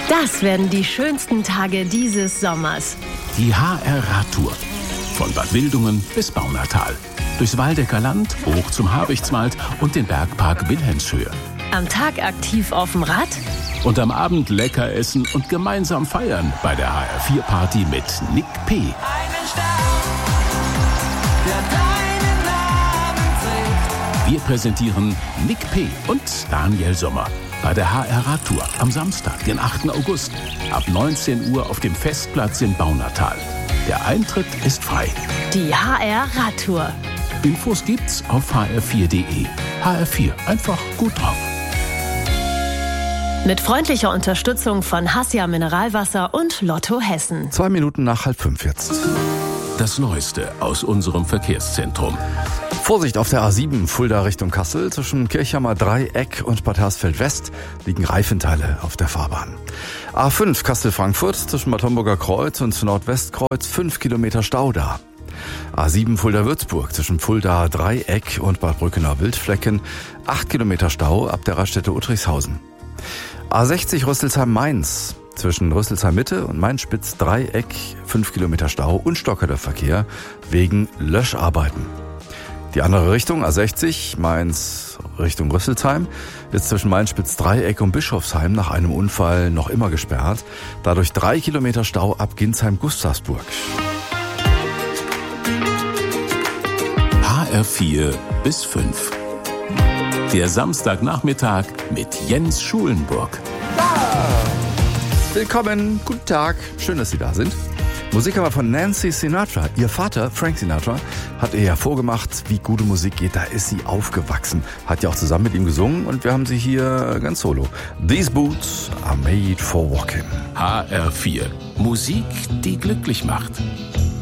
Das werden die schönsten Tage dieses Sommers. Die HR-Radtour. Von Bad Wildungen bis Baunatal. Durchs Waldecker Land, hoch zum Habichtswald und den Bergpark Wilhelmshöhe. Am Tag aktiv auf dem Rad. Und am Abend lecker essen und gemeinsam feiern bei der HR4-Party mit Nick P. Einen Stern, der deinen Namen trägt. Wir präsentieren Nick P. und Daniel Sommer bei der HR-Radtour am Samstag, den 8. August, ab 19 Uhr auf dem Festplatz in Baunatal. Der Eintritt ist frei. Die HR-Radtour. Infos gibt's auf hr4.de. HR4, einfach gut drauf. Mit freundlicher Unterstützung von Hassia Mineralwasser und Lotto Hessen. 2 Minuten nach 4:30 jetzt. Das Neueste aus unserem Verkehrszentrum. Vorsicht auf der A7 Fulda Richtung Kassel. Zwischen Kirchhammer Dreieck und Bad Hersfeld West liegen Reifenteile auf der Fahrbahn. A5 Kassel-Frankfurt zwischen Bad Homburger Kreuz und Nordwestkreuz 5 Kilometer Stau da. A7 Fulda-Würzburg zwischen Fulda Dreieck und Bad Brückener Wildflecken 8 Kilometer Stau ab der Raststätte Uttrichshausen. A60 Rüsselsheim-Mainz zwischen Rüsselsheim-Mitte und Mainz-Spitz-Dreieck 5 Kilometer Stau und stockender Verkehr wegen Löscharbeiten. Die andere Richtung, A60, Mainz Richtung Rüsselsheim, ist zwischen Mainz-Spitz-Dreieck und Bischofsheim nach einem Unfall noch immer gesperrt. Dadurch 3 Kilometer Stau ab Ginsheim-Gustavsburg. HR4 bis 5. Der Samstagnachmittag mit Jens Schulenburg. Willkommen, guten Tag, schön, dass Sie da sind. Musik aber von Nancy Sinatra. Ihr Vater, Frank Sinatra, hat ihr ja vorgemacht, wie gute Musik geht. Da ist sie aufgewachsen. Hat ja auch zusammen mit ihm gesungen und wir haben sie hier ganz solo. These boots are made for walking. HR4. Musik, die glücklich macht.